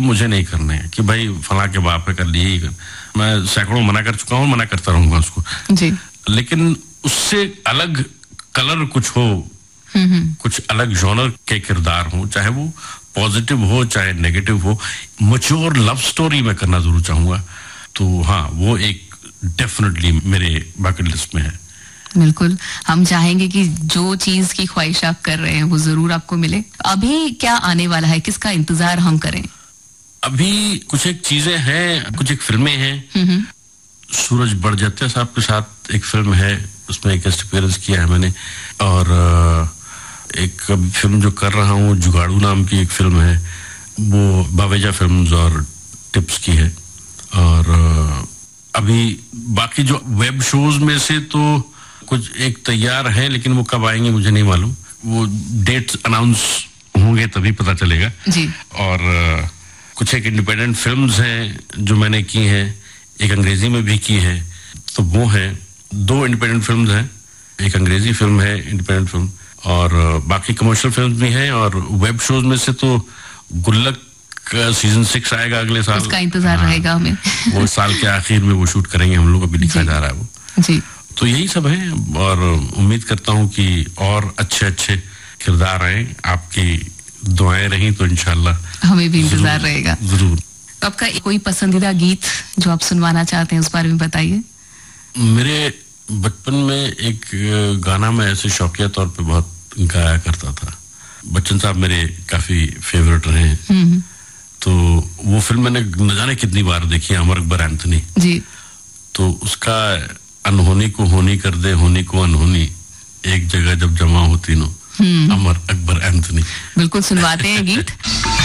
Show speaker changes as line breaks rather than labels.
मुझे नहीं करने हैं कि भाई फला के बाप है कर लिए ही कर। मैं सैकड़ों मना कर चुका हूँ, मना करता रहूंगा उसको
जी।
लेकिन उससे अलग कलर कुछ हो, कुछ अलग जॉनर के किरदार हो, चाहे वो पॉजिटिव हो चाहे नेगेटिव हो, मैच्योर लव स्टोरी मैं करना जरूर चाहूंगा। तो हाँ, वो एक डेफिनेटली मेरे बकेट लिस्ट में है।
बिल्कुल, हम चाहेंगे कि जो चीज की ख्वाहिश आप कर रहे हैं वो जरूर आपको मिले। अभी क्या आने वाला है, किसका इंतजार हम करें?
अभी कुछ एक चीजें हैं, कुछ एक फिल्में हैं। सूरज बड़जात्या साहब के साथ एक फिल्म है, उसमें एक गेस्ट अपीयरेंस किया है मैंने। और एक फिल्म जो कर रहा हूँ, जुगाड़ू नाम की एक फिल्म है, वो बावेजा फिल्म्स और टिप्स की है। और अभी बाकी जो वेब शोज में से तो कुछ एक तैयार है, लेकिन वो कब आएंगे मुझे नहीं मालूम। वो डेट्स अनाउंस होंगे तभी पता चलेगा
जी।
और कुछ एक इंडिपेंडेंट फिल्म्स हैं जो मैंने की हैं, एक अंग्रेजी में भी की है। तो वो है 2 इंडिपेंडेंट फिल्म्स हैं, एक अंग्रेजी फिल्म है इंडिपेंडेंट फिल्म, और बाकी कमर्शियल फिल्म्स भी हैं। और वेब शोज में से तो गुल्लक का सीजन 6 आएगा अगले साल,
उसका इंतजार रहेगा हमें।
वो साल के आखिर में वो शूट करेंगे हम लोग, अभी लिखा जा रहा है वो
जी।
तो यही सब है और उम्मीद करता हूँ कि और अच्छे अच्छे किरदार आए। आपकी दुआएं रही तो इंशाल्लाह
हमें भी इंतजार रहेगा
जरूर।
आपका कोई पसंदीदा गीत जो आप सुनवाना चाहते हैं उस बारे में बताइए।
मेरे बचपन में एक गाना मैं ऐसे शौकिया तौर पे बहुत गाया करता था। बच्चन साहब मेरे काफी फेवरेट रहे हैं। तो वो फिल्म मैंने न जाने कितनी बार देखी है, अमर अकबर एंथनी
जी।
तो उसका अनहोनी को होनी कर दे, होनी को अनहोनी, एक जगह जब जमा हो तीनों, अमर अकबर एंथनी।
बिल्कुल सुनवाते हैं गीत।